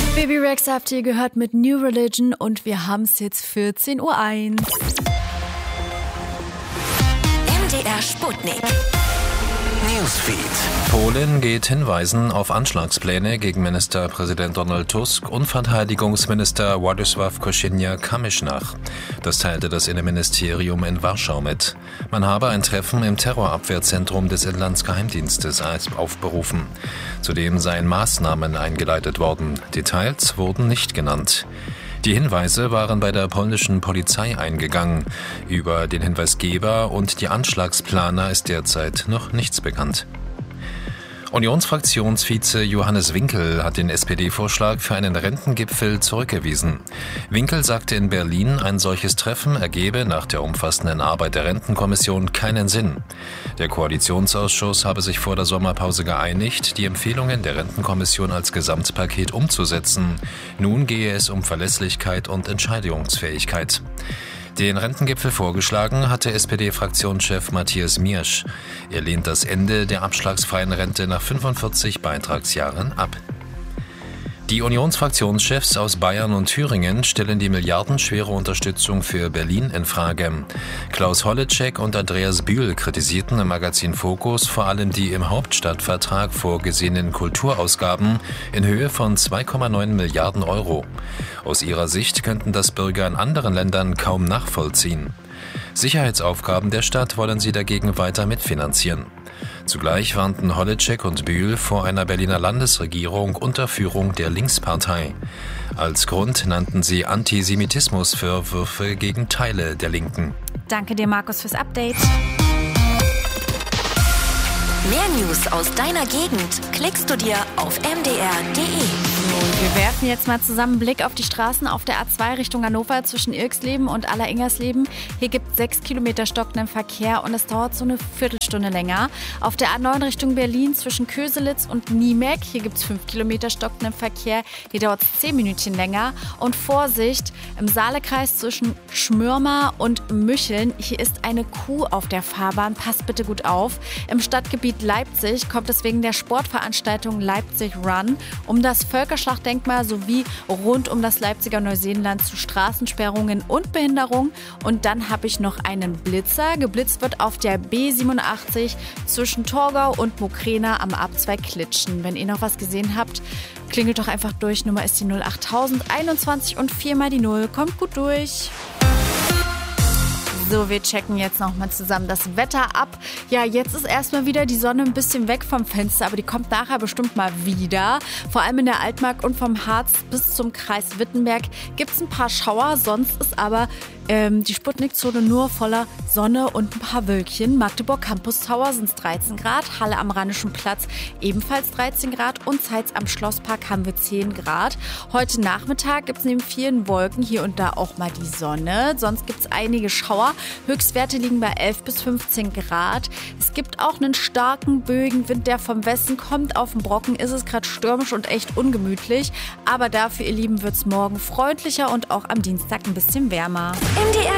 Baby Rex habt ihr gehört mit New Religion und wir haben es jetzt 14:01 Uhr. MDR Sputnik. Newsfeed. Polen geht Hinweisen auf Anschlagspläne gegen Ministerpräsident Donald Tusk und Verteidigungsminister Władysław Kosiniak-Kamysz nach. Das teilte das Innenministerium in Warschau mit. Man habe ein Treffen im Terrorabwehrzentrum des Inlandsgeheimdienstes aufberufen. Zudem seien Maßnahmen eingeleitet worden. Details wurden nicht genannt. Die Hinweise waren bei der polnischen Polizei eingegangen. Über den Hinweisgeber und die Anschlagsplaner ist derzeit noch nichts bekannt. Unionsfraktionsvize Johannes Winkel hat den SPD-Vorschlag für einen Rentengipfel zurückgewiesen. Winkel sagte in Berlin, ein solches Treffen ergebe nach der umfassenden Arbeit der Rentenkommission keinen Sinn. Der Koalitionsausschuss habe sich vor der Sommerpause geeinigt, die Empfehlungen der Rentenkommission als Gesamtpaket umzusetzen. Nun gehe es um Verlässlichkeit und Entscheidungsfähigkeit. Den Rentengipfel vorgeschlagen hatte SPD-Fraktionschef Matthias Miersch. Er lehnt das Ende der abschlagsfreien Rente nach 45 Beitragsjahren ab. Die Unionsfraktionschefs aus Bayern und Thüringen stellen die milliardenschwere Unterstützung für Berlin in Frage. Klaus Holleczek und Andreas Bühl kritisierten im Magazin Focus vor allem die im Hauptstadtvertrag vorgesehenen Kulturausgaben in Höhe von 2,9 Milliarden Euro. Aus ihrer Sicht könnten das Bürger in anderen Ländern kaum nachvollziehen. Sicherheitsaufgaben der Stadt wollen sie dagegen weiter mitfinanzieren. Zugleich warnten Holleczek und Bühl vor einer Berliner Landesregierung unter Führung der Linkspartei. Als Grund nannten sie Antisemitismusvorwürfe gegen Teile der Linken. Danke dir, Markus, fürs Update. Mehr News aus deiner Gegend klickst du dir auf mdr.de. Wir werfen jetzt mal zusammen einen Blick auf die Straßen auf der A2 Richtung Hannover zwischen Irksleben und Alleringgersleben. Hier gibt es 6 Kilometer stockenden Verkehr und es dauert so eine Viertelstunde länger. Auf der A9 Richtung Berlin zwischen Köselitz und Niemek. Hier gibt es 5 Kilometer stockenden Verkehr. Hier dauert es 10 Minütchen länger. Und Vorsicht, im Saalekreis zwischen Schmürmer und Mücheln. Hier ist eine Kuh auf der Fahrbahn. Passt bitte gut auf. Im Stadtgebiet Leipzig kommt es wegen der Sportveranstaltung Leipzig Run um das Völkerschlachtdenkmal sowie rund um das Leipziger Neuseeland zu Straßensperrungen und Behinderung. Und dann habe ich noch einen Blitzer. Geblitzt wird auf der B87 zwischen Torgau und Mokrena am A2 Klitschen. Wenn ihr noch was gesehen habt, klingelt doch einfach durch. Nummer ist die 08000 21 und 4 mal die 0. Kommt gut durch. So, wir checken jetzt nochmal zusammen das Wetter ab. Ja, jetzt ist erstmal wieder die Sonne ein bisschen weg vom Fenster, aber die kommt nachher bestimmt mal wieder. Vor allem in der Altmark und vom Harz bis zum Kreis Wittenberg gibt es ein paar Schauer. Sonst ist aber die Sputnik-Zone nur voller Sonne und ein paar Wölkchen. Magdeburg Campus Tower sind es 13 Grad, Halle am Rheinischen Platz ebenfalls 13 Grad und Zeitz am Schlosspark haben wir 10 Grad. Heute Nachmittag gibt es neben vielen Wolken hier und da auch mal die Sonne. Sonst gibt es einige Schauer. Höchstwerte liegen bei 11 bis 15 Grad. Es gibt auch einen starken Böenwind, der vom Westen kommt. Auf dem Brocken ist es gerade stürmisch und echt ungemütlich. Aber dafür, ihr Lieben, wird es morgen freundlicher und auch am Dienstag ein bisschen wärmer. MDR